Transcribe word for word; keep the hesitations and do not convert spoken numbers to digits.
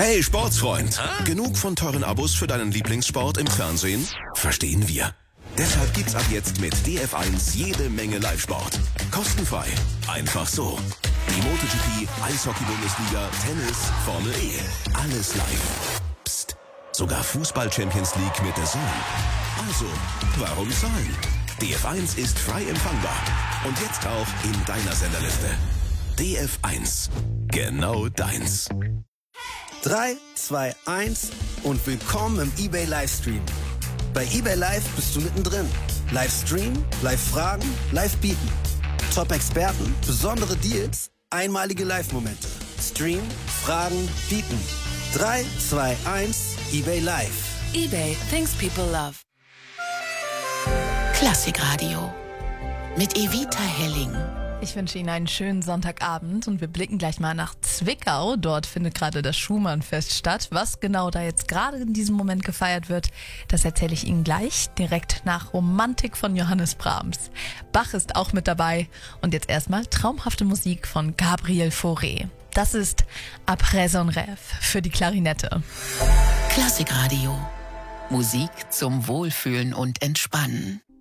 Hey Sportsfreund, genug von teuren Abos für deinen Lieblingssport im Fernsehen? Verstehen wir. Deshalb gibt's ab jetzt mit D F eins jede Menge Live-Sport. Kostenfrei. Einfach so. Die MotoGP, Eishockey-Bundesliga, Tennis, Formel E. Alles live. Psst. Sogar Fußball-Champions League mit der Zone. Also, warum zahlen? D F eins ist frei empfangbar. Und jetzt auch in deiner Senderliste. D F eins. Genau deins. drei, zwei, eins und willkommen im eBay Livestream. Bei eBay Live bist du mittendrin. Livestream, Live-Fragen, Live-Bieten. Top-Experten, besondere Deals, einmalige Live-Momente. Stream, Fragen, Bieten. drei, zwei, eins, eBay Live. eBay, things people love. Klassikradio mit Evita Helling. Ich wünsche Ihnen einen schönen Sonntagabend und wir blicken gleich mal nach Zwickau. Dort findet gerade das Schumann-Fest statt. Was genau da jetzt gerade in diesem Moment gefeiert wird, das erzähle ich Ihnen gleich, direkt nach Romantik von Johannes Brahms. Bach ist auch mit dabei und jetzt erstmal traumhafte Musik von Gabriel Fauré. Das ist Après son rêve für die Klarinette. Klassikradio. Musik zum Wohlfühlen und Entspannen.